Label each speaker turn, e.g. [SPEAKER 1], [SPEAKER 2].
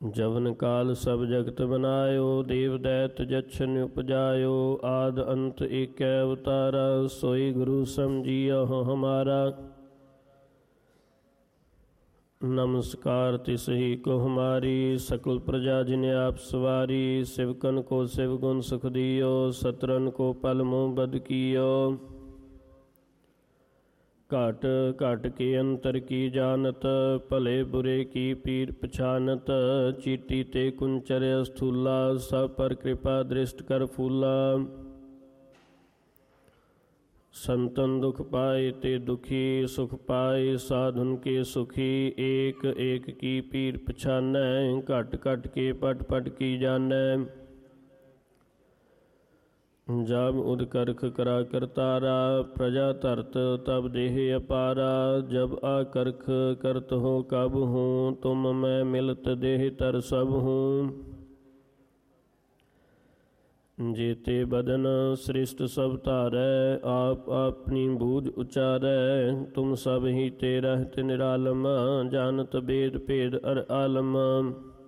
[SPEAKER 1] जवन काल सब जगत बनायो, देव दैत जच्छन उपजायो। आद अंत एक अवतारा, सोई गुरु समझियो हमारा। नमस्कार तिस ही को हमारी, सकल प्रजा जिन आप सवारी। शिवकन को शिव गुण सुख दियो, सतरन को पल मोह बद कियो। घट घट के अंतर की जानत, भले बुरे की पीर पछानत। चीटी ते कुंचर स्थूला, सब पर कृपा दृष्ट कर फूला। संतन दुख पाए ते दुखी, सुख पाए साधुन के सुखी। एक एक की पीर पछानै, घट घट के पट पट की जानै। जब उदकर्ख करा करतारा, प्रजा धरत तब देह अपारा। जब आकर्ख करत हो कब हूँ, तुम मैं मिलत देह तर सब हूँ। जेते बदन सृष्ट सब तारै, आप अपनी बूझ उचारै। तुम सब ही ते रहत निरालम, जानत वेद भेद अर आलम।